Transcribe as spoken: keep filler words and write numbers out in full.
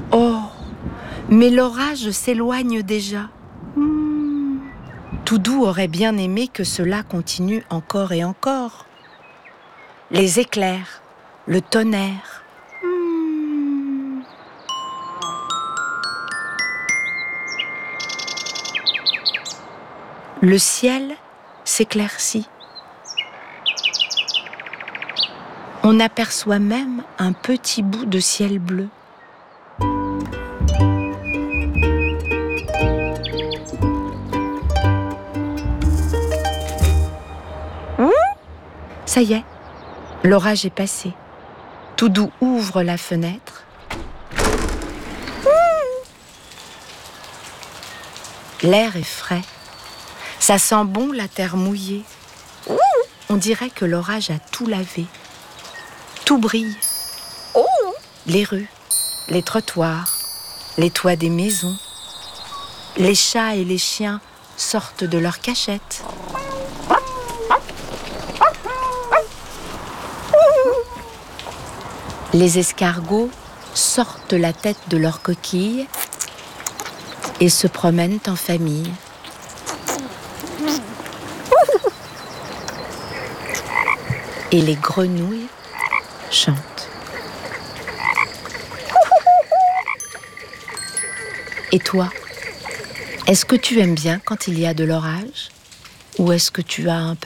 Oh, mais l'orage s'éloigne déjà. Hmm. Toudou aurait bien aimé que cela continue encore et encore. Les éclairs, le tonnerre. Hmm. Le ciel s'éclaircit. On aperçoit même un petit bout de ciel bleu. Ça y est, l'orage est passé. Toudou ouvre la fenêtre. L'air est frais. Ça sent bon la terre mouillée. On dirait que l'orage a tout lavé. Tout brille. Les rues, les trottoirs, les toits des maisons. Les chats et les chiens sortent de leurs cachettes. Les escargots sortent la tête de leur coquille et se promènent en famille. Et les grenouilles chantent. Et toi, est-ce que tu aimes bien quand il y a de l'orage? Ou est-ce que tu as un peu